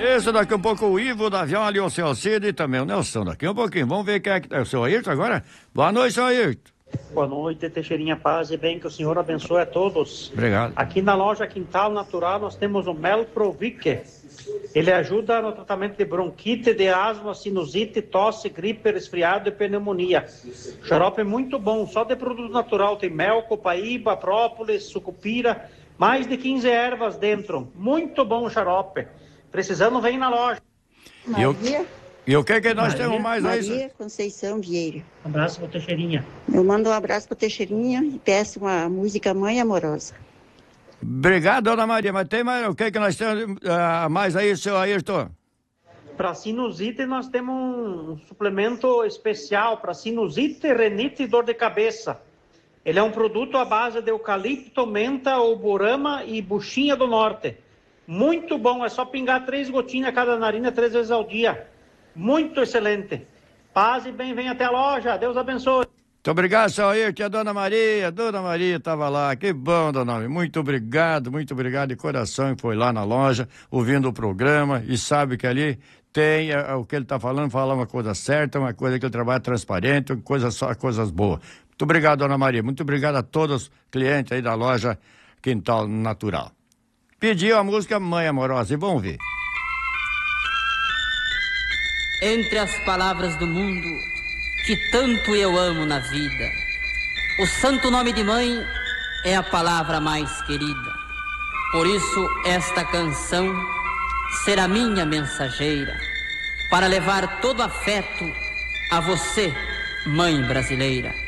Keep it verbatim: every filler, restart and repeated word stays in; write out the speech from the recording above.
Isso, daqui um pouco o Ivo da Viola, o seu Cid e também o Nelson. Daqui um pouquinho, vamos ver quem é que tá. O seu Ayrton agora? Boa noite, seu Ayrton. Boa noite, Teixeirinha, paz e bem, que o Senhor abençoe a todos. Obrigado. Aqui na loja Quintal Natural nós temos o Melprovic. Ele ajuda no tratamento de bronquite, de asma, sinusite, tosse, gripe, resfriado e pneumonia. Xarope muito bom, só de produto natural. Tem mel, copaíba, própolis, sucupira, mais de quinze ervas dentro. Muito bom o xarope. Precisando, vem na loja. Maria. E o que que nós Maria, temos mais aí? Maria Conceição Vieira. Um abraço para Teixeirinha. Eu mando um abraço para Teixeirinha e peço uma música Mãe Amorosa. Obrigado, dona Maria. Mas tem mais, o que que nós temos uh, mais aí, seu Ayrton? Para sinusite nós temos um suplemento especial para sinusite, renite e dor de cabeça. Ele é um produto à base de eucalipto, menta, alborama e buchinha do norte. Muito bom, é só pingar três gotinhas a cada narina três vezes ao dia. Muito excelente. Paz e bem, vem até a loja. Deus abençoe. Muito obrigado, seu Ayrton, a dona Maria. A dona Maria estava lá. Que bom, dona Maria. Muito obrigado, muito obrigado de coração. Foi lá na loja, ouvindo o programa e sabe que ali tem é, o que ele está falando, fala uma coisa certa, uma coisa que ele trabalha transparente, coisa, só coisas boas. Muito obrigado, dona Maria. Muito obrigado a todos os clientes aí da loja Quintal Natural. Pediu a música Mãe Amorosa e vamos ver. Entre as palavras do mundo que tanto eu amo na vida, o santo nome de mãe é a palavra mais querida. Por isso esta canção será minha mensageira, para levar todo afeto a você, mãe brasileira.